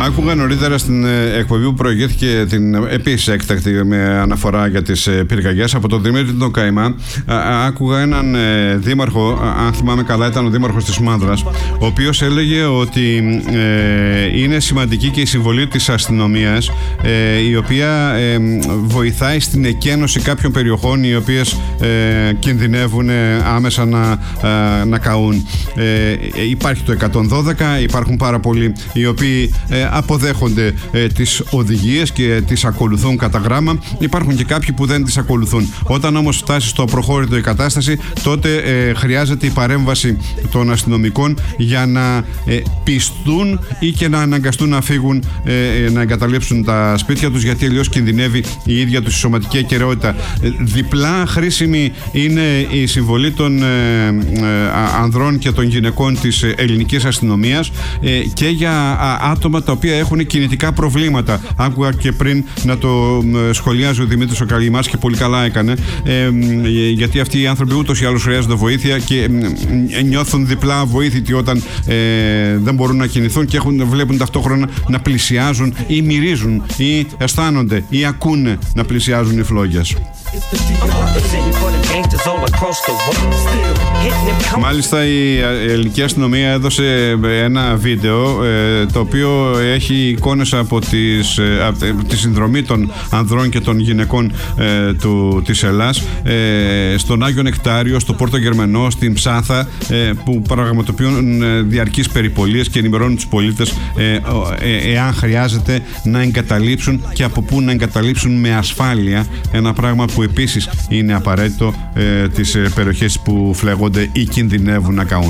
Άκουγα νωρίτερα στην εκπομπή που προηγήθηκε την επίσης έκτακτη με αναφορά για τις πυρκαγιές από τον Δημήτρη τον Καημά. Άκουγα έναν δήμαρχο, αν θυμάμαι καλά ήταν ο δήμαρχος της Μάνδρας, ο οποίος έλεγε ότι είναι σημαντική και η συμβολή της αστυνομίας, η οποία βοηθάει στην εκένωση κάποιων περιοχών οι οποίες κινδυνεύουν άμεσα να καούν. Υπάρχει το 112, υπάρχουν πάρα πολλοί οι οποίοι αποδέχονται τις οδηγίες και τις ακολουθούν κατά γράμμα. Υπάρχουν και κάποιοι που δεν τις ακολουθούν. Όταν όμως φτάσει στο προχώρητο η κατάσταση, τότε χρειάζεται η παρέμβαση των αστυνομικών για να πιστούν ή και να αναγκαστούν να φύγουν, να εγκαταλείψουν τα σπίτια τους, γιατί αλλιώς κινδυνεύει η ίδια τους η σωματική ακεραιότητα. Διπλά χρήσιμη είναι η συμβολή των ανδρών και των γυναικών της ελληνικής αστυνομίας και για άτομα τα οποία έχουν κινητικά προβλήματα. Άκουγα και πριν να το σχολιάζει ο Δημήτρης ο Καημάς και πολύ καλά έκανε, γιατί αυτοί οι άνθρωποι ούτως ή άλλως χρειάζονται βοήθεια και νιώθουν διπλά βοήθητοι όταν δεν μπορούν να κινηθούν και βλέπουν ταυτόχρονα να πλησιάζουν ή μυρίζουν ή αισθάνονται ή ακούνε να πλησιάζουν οι φλόγες. Μάλιστα η ελληνική αστυνομία έδωσε ένα βίντεο το οποίο έχει εικόνες από τη συνδρομή των ανδρών και των γυναικών της Ελλάς στον Άγιο Νεκτάριο, στο Πόρτο Γερμανό, στην Ψάθα, που πραγματοποιούν διαρκείς περιπολίες και ενημερώνουν τους πολίτες εάν χρειάζεται να εγκαταλείψουν και από πού να εγκαταλείψουν με ασφάλεια, ένα πράγμα που επίσης είναι απαραίτητο τις περιοχές που φλέγονται ή κινδυνεύουν να καούν.